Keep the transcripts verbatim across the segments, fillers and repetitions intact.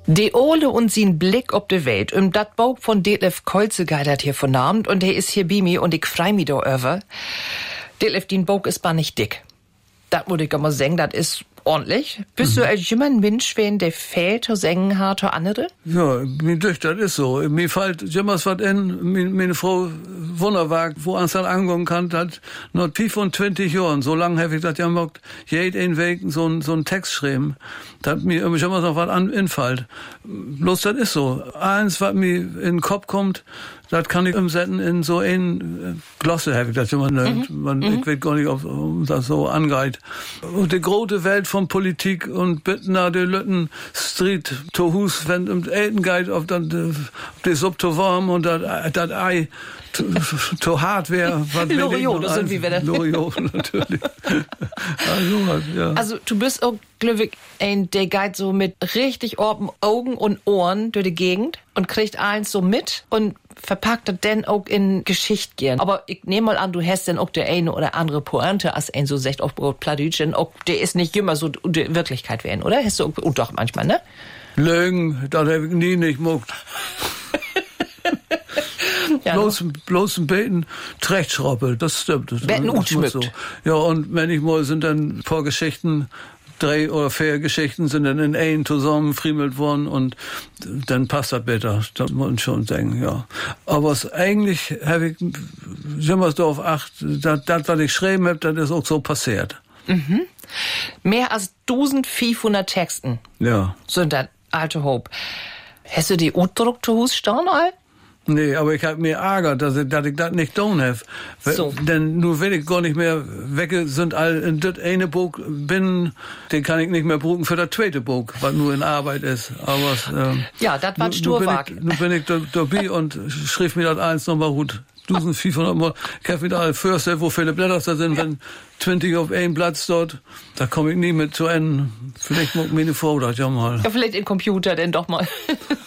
De Ole und sin Blick ob de Welt. Im dat Bauch von Detlef Kolze geidert hier von Abend und der ist hier bei mir und ich freu mich da over. Detlef, din Bauch ist bar nicht dick. Dat muss ich immer sagen, dat ist ordentlich. Bist mhm. du als jemand Mensch, wen der fehlt, zu singen hat, zu andere? Ja, mir durch, das ist so. Mir fällt jemals was in, meine Frau wunderbar, wo ans dann angegangen kann, hat noch fünfundzwanzig Jahren, so lange habe ich das ja gemacht, jeden Weg so ein, so ein Text schreiben, dass mir immer noch was an, infällt. Bloß das ist so. Eins, was mir in den Kopf kommt, das kann ich umsetzen in so ein Glosse, habe ich das immer nennt. Mhm. Man, ich weiß gar nicht, ob das so angeht. Und die große Welt von Politik und Bittner, die Lütten, Street, to Hus, wenn um Elten geht, ob dann die Sub to warm und das Ei to hart wäre. Loriot, das sind wie wir da. Loriot, natürlich. Also, ja. Also, du bist auch, glücklich, ein, der geht so mit richtig orben Augen und Ohren durch die Gegend und kriegt eins so mit und verpackt das dann auch in Geschichte gehen. Aber ich nehme mal an, du hast dann auch der eine oder andere Pointe, als ein so sagt auf Brotpladütsch, auch der ist nicht immer so die Wirklichkeit werden, oder? Hast du auch, oh, doch manchmal, ne? Lügen, das habe ich nie nicht muckt. Ja, bloß, bloß ein Beten Trechtschraubel, das stimmt. Das Betten utschmückt. So. Ja, und wenn ich mal sind dann paar Geschichten, drei oder vier Geschichten sind dann in einen zusammen friemelt worden und dann passt das besser. Das muss man schon sagen, ja. Aber es eigentlich habe ich immer darauf acht, das, das, was ich geschrieben habe, das ist auch so passiert. Mhm. Mehr als eintausendfünfhundert Texten. Ja. Sind das alte Hope. Hast du die udruckte Hus stehen all? Nee, aber ich hab mir Ärger, dass ich, dass ich das nicht tun habe. So. Denn nur will ich gar nicht mehr weg, sind all in das eine Buch bin, den kann ich nicht mehr brauchen für das zweite Buch, was nur in Arbeit ist. Aber ähm, ja, das war Sturwag. Nun bin ich dabei und schrieb mir das eins nochmal gut. eintausendfünfhundert Mal. Ich hab wieder alle Förster, wo viele Blätter da sind, wenn zwanzig auf einem Platz dort, da komme ich nie mit zu Ende. Vielleicht mag meine Frau das ja mal. Ja, vielleicht im Computer denn doch mal.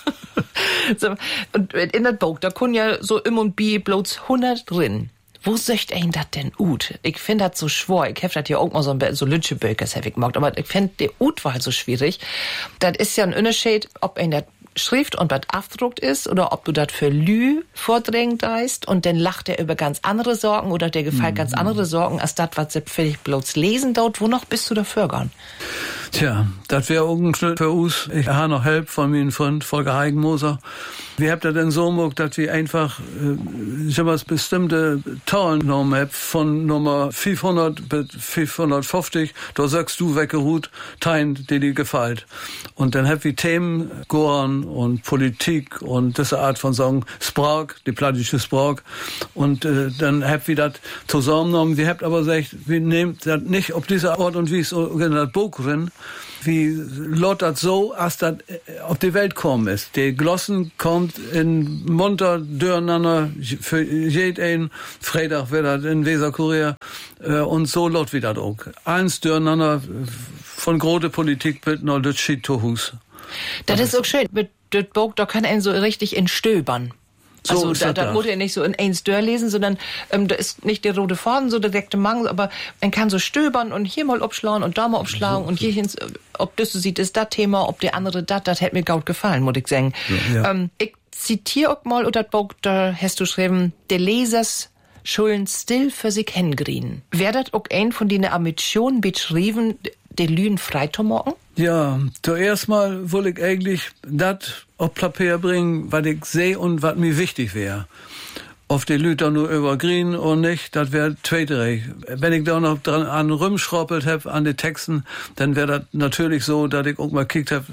So, und in das Buch, da können ja so im und bi bloß hundert drin. Wo söcht ein das denn ut? Ich finde das so schwer. Ich hab das ja auch mal so ein so Lütscheböckers hab ich gemacht, aber ich finde die Ut-Wahl so schwierig. Das ist ja ein Unterschied, ob ein das Schrift und was abgedruckt ist oder ob du das für Lü vordrängt deist und dann lacht er über ganz andere Sorgen oder der gefällt mhm. ganz andere Sorgen als das, was sie vielleicht bloß lesen dort. Wo noch bist du dafür gegangen? Tja, das wäre auch ein Schritt für uns. Ich habe noch Hilfe von meinem Freund Volker Heigenmoser. Wie habt ihr denn so gemacht, dass wir einfach äh, ich was bestimmte Zahlen genommen haben, von Nummer fünfhundert bis fünfhundertfünfzig, da sagst du weggeruht, Teilen, die dir gefällt. Und dann habt wir Themen, Goren und Politik und diese Art von Song, Sprach, die plattische Sprach. Und äh, dann habt wir das zusammengenommen. Wir habt aber gesagt, wir nehmen das nicht auf diese Art und Weise in das Buch drin, wie Lot das so, als das auf die Welt kommen ist. Die Glossen kommt in munter durcheinander für jeden Freitag wird das in Weserkurier äh, und so Lot wie das auch. Eins durcheinander von große Politik mit noch das Schied zu Hus. Das ist auch schön. Mit dem Buch, da kann einen so richtig entstöbern. So also da, da muss er nicht so in eins Dörr lesen, sondern ähm, da ist nicht der rote Faden, so der direkte Mangel, aber man kann so stöbern und hier mal abschlagen und da mal abschlagen so, und hier hin, ob das so sieht, ist das Thema, ob der andere das, das hätte mir gut gefallen, muss ich sagen. Ja, ja. Ähm, ich zitiere auch mal, oder das Buch, da hast du geschrieben, der Lesers schulden still für sich hingrienen. Wäre das auch ein von den Ambitionen beschrieben, die Lünen freizumachen? Ja, zuerst mal wollte ich eigentlich das auf Papier bringen, was ich sehe und was mir wichtig wäre. Auf die Lüter nur über Green und nicht, das wäre zweiterig. Wenn ich da noch dran an rumschraubelt habe, an die Texten, dann wäre das natürlich so, dass ich auch mal gekickt habe,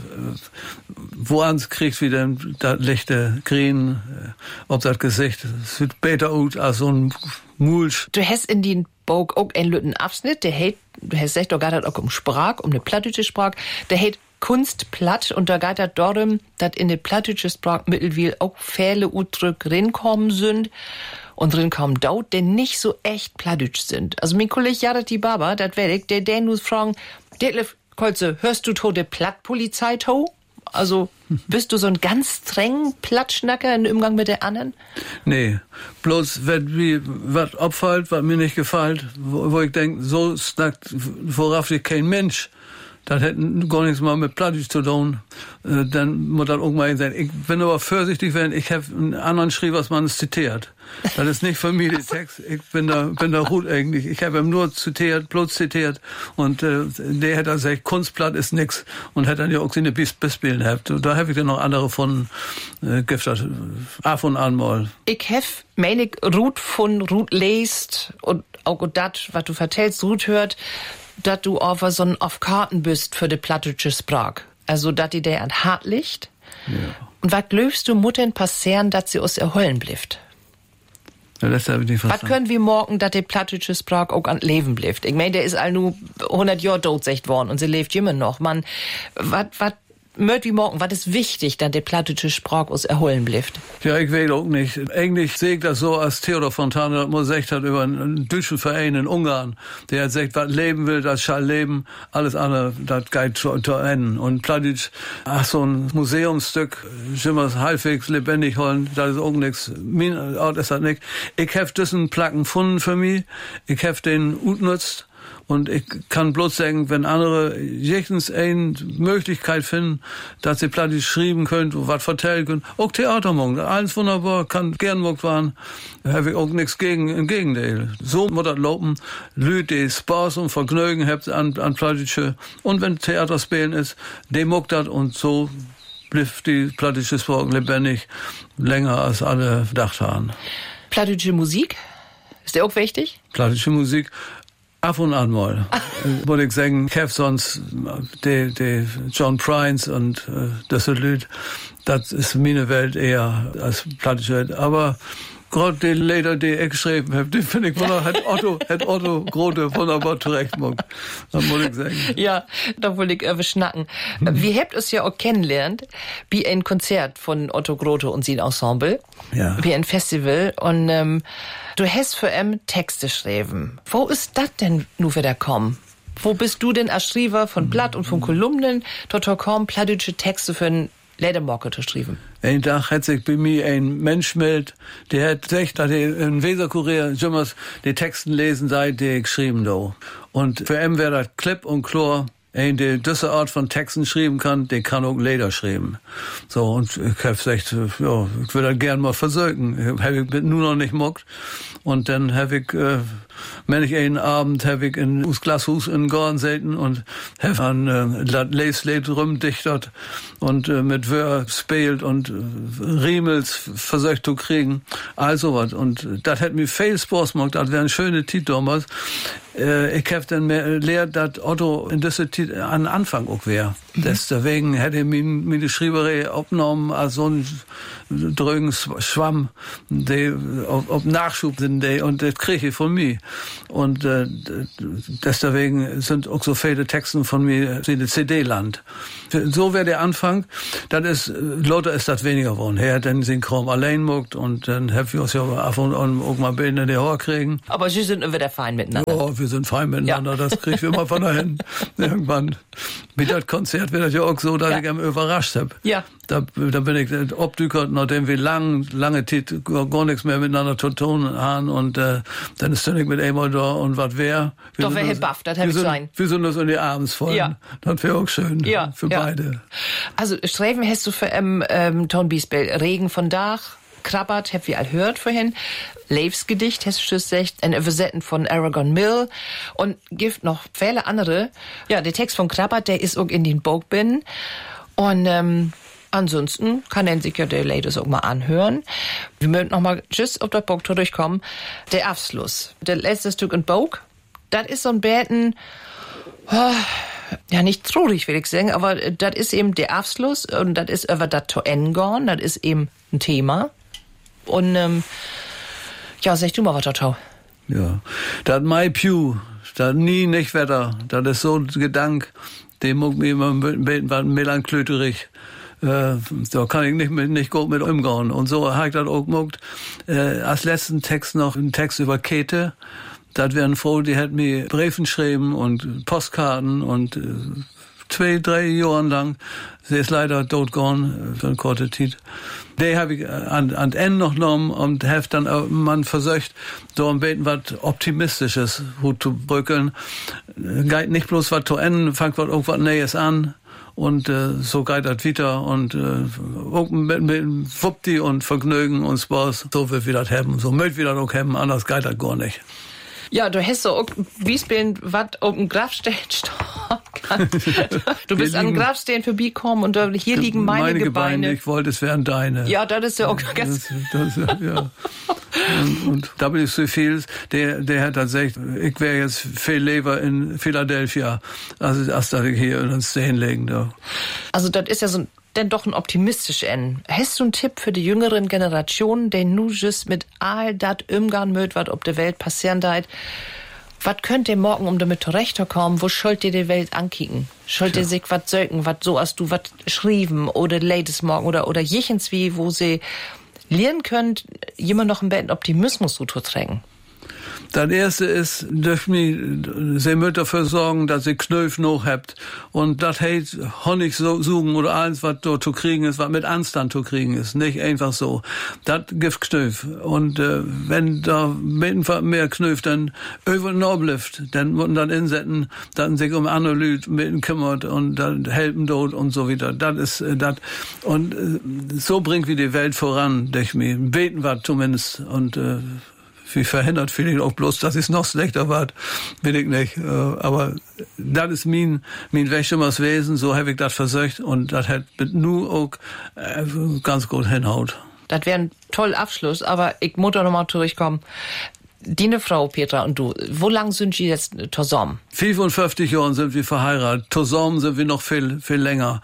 woran es kriegt wie denn das lichte Green, ob das Gesicht, es sieht besser aus als so ein Mulch. Du hast in den Buch auch einen lütten Abschnitt, der hält, du hast gesagt, da geht das auch um Sprach, um eine plattdeutsche Sprach, der hält Kunst platt und da geht das darum, dass in der plattdeutsche Sprach mittlerweile auch viele Ausdrücke reinkommen sind und reinkommen dort, die nicht so echt plattdeutsch sind. Also mein Kollege Jarati Baba, das werde ich, der der nur fragen, Detlef Kolze, hörst du to de Plattpolizei to? Also, bist du so ein ganz streng Plattschnacker im Umgang mit der anderen? Nee, bloß wenn mir was abfällt, was mir nicht gefällt, wo, wo ich denke, so snackt, worauf sich kein Mensch das hätten gar nichts mal mit Plattdeutsch zu tun. Äh, dann muss das irgendwann sein. Ich bin aber vorsichtig, wenn ich habe einen anderen geschrieben, was man zitiert. Das ist nicht von mir, der Text. Ich bin da, bin da gut eigentlich. Ich habe ihm nur zitiert, bloß zitiert. Und äh, der hat dann gesagt, Kunstblatt ist nix. Und hat dann ja auch seine Beispiele gehabt. Da habe ich dann noch andere von äh, giftet. Ab und an mal. Ich habe, meine ich, Ruth von Ruth lest und auch das, was du vertellst, Ruth hört, dass du auf so ein auf Karten bist für die plattdeutsche Sprache. Also, dass die der an hart liegt. Ja. Und was glaubst du, Muttern passieren, dass sie aus erholen blifft? Ja, das habe ich nicht verstanden. Was können wir morgen, dass die plattdeutsche Sprache auch an Leben blifft? Ich meine, der ist all nur hundert Jahre tot worden und sie lebt immer noch. Man, was, was, mögt wie morgen, was ist wichtig, dass die plattdeutsche Sprache aus erholen blifft? Ja, ich weiß auch nicht. Eigentlich sehe ich das so, als Theodor Fontane das mal gesagt hat über einen deutschen Verein in Ungarn. Der hat gesagt, was leben will, das schall leben. Alles andere, das geht zu, zu enden. Und Plattdeutsch, ach, so ein Museumsstück, schimmers halbwegs lebendig holen, das ist auch nichts. Mein Ort ist das nicht. Ich habe diesen Placken gefunden für mich. Ich habe den utnutzt. Und ich kann bloß sagen, wenn andere jechtens eine Möglichkeit finden, dass sie Plattdeutsch schreiben können, was vertellen können, auch Theater morgen, alles wunderbar, kann gern morgen fahren, da habe ich auch nichts gegen, im Gegenteil. So muss das laufen, Leute, die Spaß und Vergnügen habt an, an Plattdeutsche. Und wenn Theater spielen ist, die mag das und so bleibt die plattdeutsche Sprache lebendig länger als alle gedacht haben. Plattdeutsche Musik? Ist der auch wichtig? Plattdeutsche Musik. Ab und an mal. Würde ich sagen, ich habe sonst die, die John Prines und äh, das Lied, das ist meine Welt eher als Plattdeutsche Welt. Aber gerade die Lieder, die ich geschrieben habe, die finde ich wunderbar, hat Otto, hat Otto Grote wunderbar zurecht gemacht. Das muss ich sagen. Ja, da wollte ich über schnacken. Hm. Wir habt es ja auch kennengelernt, wie ein Konzert von Otto Grote und sein Ensemble. Ja. Wie ein Festival. Und ähm, du hast für em Texte geschrieben. Wo ist das denn nur wieder kommen? Wo bist du denn als Schreiber von Blatt und von Kolumnen dort kommen plattdeutsche Texte für ein Ledermocke geschrieben? Ein Tag hat sich bei mir ein Mensch meldet, der hat gesagt, dass er in Weserkurier schon die Texten lesen sei, die ich geschrieben da. Und für ihn wäre das klipp und klar, ein, der diese Art von Texten schreiben kann, der kann auch Leder schreiben. So, und ich habe gesagt, ja, ich will das gern mal versuchen. Habe ich nur noch nicht mockt. Und dann habe ich, äh, wenn ich einen Abend habe ich in das Glashus in Gorn selten und habe ein äh, Leslied rumdichtert und äh, mit Wör spielt und äh, Riemels versucht zu kriegen. Also was. Und das hat mir viel Spaß gemacht. Das wäre ein schöner Titel damals. Äh, ich habe dann mehr lehrt, dass Otto in dieser Titel an Anfang auch wäre. Mhm. Deswegen hätte ich mir die Schreiberei aufgenommen als so ein drögen Schwamm, der auf, auf Nachschub sind, die, und das kriege ich von mir. Und äh, deswegen sind auch so viele Texte von mir in der C D-Land. So wäre der Anfang. Dann ist, Leute ist das weniger geworden. Er hat dann synchron allein gemacht und dann haben wir uns ja ab und an auch mal Bilder in die Haare kriegen. Aber Sie sind wieder fein miteinander. Ja, wir sind fein miteinander. Ja. Das kriege ich immer von dahin. Irgendwann. Mit dem Konzert wird das ja auch so, dass ja. ich ihn überrascht habe. Ja. Da, da bin ich obdückert, nachdem wir lang, lange Zeit gar nichts mehr miteinander zu tun haben. Und äh, dann ist dann ich mit einmal da und was wäre. Doch, wer hätte Buff, das hätte ich sein. Wir sind uns in die Abends voll. Ja. Das wäre auch schön. Ja. Für ja. beide. Also, Streven hast du für ähm, ähm, Ton Biesbell, Regen von Dach, Krabbert, hab wir all hört vorhin. Leifs Gedicht, hast du gesagt, ein Übersetzen von Aragon Mill und gibt noch viele andere. Ja, der Text von Krabbert, der ist auch in den Buch bin. Und, ähm, ansonsten kann er sich ja der Ladies auch mal anhören. Wir möchten noch mal tschüss auf der Buch durchkommen. Der Abschluss. Der letzte Stück in Buch, das ist so ein Beten, oh, ja, nicht traurig, will ich sagen, aber das ist eben der Abschluss und das ist über das zu Ende gehen, das ist eben ein Thema. Und, ähm, ja, sag du mal was, Tau. Ja, das My Pew, das nie nicht Wetter, das ist so ein Gedanke, den muss mir immer beten, was melancholisch. Äh, da kann ich nicht mit, nicht gut mit umgehen. Und so habe ich das auch gemacht. Äh, als letzten Text noch ein Text über Käthe. Das wäre eine Frau, die hat mir Briefen geschrieben und Postkarten und äh, zwei, drei Jahren lang. Sie ist leider tot gegangen, für eine kurze Zeit. Die habe ich an, an Ende noch genommen und habe dann auch man versucht, so ein bisschen was Optimistisches zu brückeln. Geht nicht bloß was zu Ende, fängt was irgendwas Neues an. Und äh, so geht das wieder und äh, auch mit, mit Fuppti und Vergnügen und Spaß, so wird wir das haben. So möcht wir das auch haben, anders geht das gar nicht. Ja, du hast so auch Wiesbaden was auf dem Grabstein stehen. Du bist an dem Grabstein vorbeikommen und da, hier liegen meine, meine Gebeine. Gebeine. Ich wollte, es wären deine. Ja, das ist ja auch ganz... Das, das, ja. Und, und da bin ich so viel, der, der hat tatsächlich, ich wäre jetzt viel lieber in Philadelphia, als, als dass ich hier in uns stehen legen da. Also das ist ja so denn doch ein optimistisch N. Hast du einen Tipp für die jüngeren Generationen, die nu just mit all dat umgehen mögt, was ob der Welt passieren deit? Was könnt ihr morgen um damit zurechtkommen? Wo sollt ihr die Welt ankicken? Sollt ihr ja. sich was söken, was so als du was schrieben oder ladies morgen oder oder jichens wie, wo sie lernen könnt, jemand noch ein bisschen Optimismus zu tragen? Das erste ist, durch mich, sie müssen dafür sorgen, dass sie Knöpfe noch habt. Und das heißt, Honig so suchen oder alles, was dort zu kriegen ist, was mit Anstand zu kriegen ist. Nicht einfach so. Das gibt Knöpfe. Und, äh, wenn da mehr Knöpfe dann irgendwo bleibt, dann muss man dann insetzen, dann sich um andere Leute mit kümmert und dann helfen dort und so wieder. Das ist, äh, das. Und, äh, so bringt wir die Welt voran, durch mich. Beten wir zumindest. Und, äh, wie verhindert vielleicht auch bloß, dass es noch schlechter wird, will ich nicht. Aber das ist mein, mein Wäschemers Wesen, so habe ich das versucht und das hat mit nur auch ganz gut hinhaut. Das wäre ein toller Abschluss, aber ich muss doch noch mal zurückkommen. Deine Frau, Petra, und du, wo lang sind Sie jetzt zusammen? fünfundfünfzig Jahre sind wir verheiratet. Zusammen sind wir noch viel, viel länger.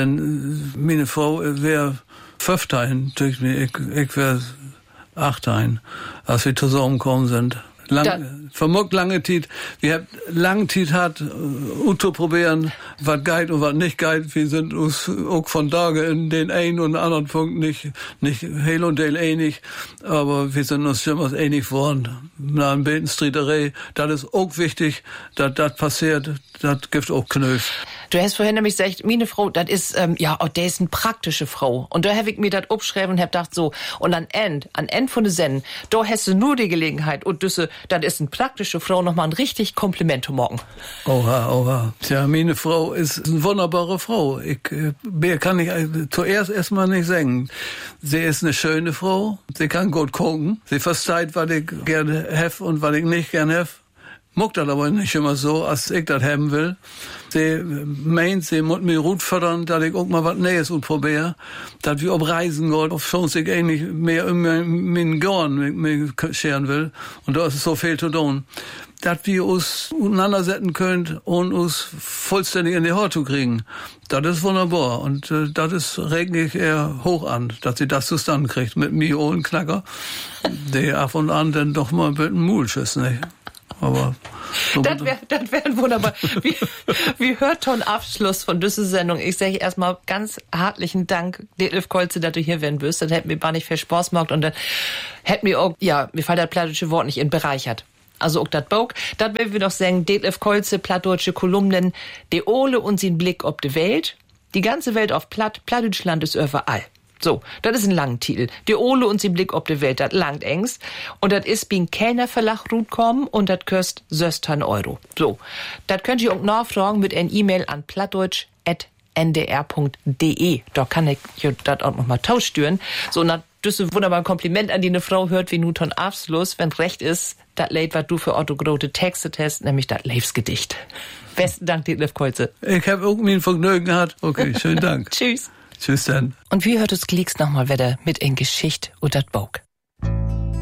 Denn meine Frau wäre fünfzehn, ich, ich wäre achtein, als wir zusammengekommen sind. Lang, vermogt lange Zeit. Wir haben lange Zeit hat, uh, zu probieren, was geht und was nicht geht. Wir sind uns auch von Tage in den einen und anderen Punkt nicht, nicht heil und heil einig. Aber wir sind uns schon was einig geworden. Nach einem Betenstreiterei, das ist auch wichtig, dass das passiert. Das gibt auch Knöpfe. Du hast vorhin nämlich gesagt, meine Frau, das ist, ähm, ja, oh, der ist eine praktische Frau. Und da habe ich mir das abgeschrieben und hab gedacht so, und an End, an End von der Sendung, da hast du nur die Gelegenheit und düsse, das ist eine praktische Frau, nochmal ein richtig Kompliment zu morgen. Oha, oha. Tja, meine Frau ist eine wunderbare Frau. Ich, mehr kann ich zuerst erstmal nicht sagen. Sie ist eine schöne Frau. Sie kann gut gucken. Sie versteht, was ich gerne hef und was ich nicht gerne hef. Muckt das aber nicht immer so, als ich das haben will. Sie meint, sie muss mich gut fördern, dass ich auch mal was Neues probiere. Dass wir auf Reisen gehen, auf schon sich eigentlich mehr um meinen Gorn mich scheren will. Und da ist so viel zu tun. Dass wir uns auseinandersetzen können und uns vollständig in die Haut zu kriegen. Das ist wunderbar. Und äh, das ist, regne ich eher hoch an, dass sie das zustande kriegt. Mit mir ohne Knacker, der ab und an dann doch mal ein bisschen Mut ist, nicht? Aber so das wäre das wär wunderbar. Wie, wie hört schon Abschluss von dieser Sendung? Ich sage erstmal ganz herzlichen Dank, Detlef Kolze, dass du hier werden wirst. Das hätte mir gar nicht viel Spaß gemacht und dann hätte mir auch, ja, mir fällt das plattdeutsche Wort nicht in bereichert. Also auch das Bog. Das will wir doch sagen, Detlef Kolze, plattdeutsche Kolumnen, de Ole und sein Blick ob die Welt. Die ganze Welt auf Platt, Plattdeutschland ist überall. So, das ist ein langer Titel. Die Ole und sie Blick ob die Welt, das langt engst. Und das ist bin Kellner Verlag kommen und das kostet sechzehn Euro. So, das könnt ihr auch nachfragen mit einer E-Mail an plattdeutsch at n d r punkt d e. Da kann ich das auch nochmal tauschtüren. So, und das ist ein wunderbares Kompliment an die eine Frau hört, wie nun ton Abschluss, wenn recht ist, das Leid, was du für Otto Grote Texte hast, nämlich das Lebensgedicht. Besten Dank, Detlef Kolze. Ich habe irgendwie ein Vergnügen gehabt. Okay, schönen Dank. Tschüss. Tschüss dann. Und wie hört es Klicks nochmal wieder mit in Geschichte und dat Bog.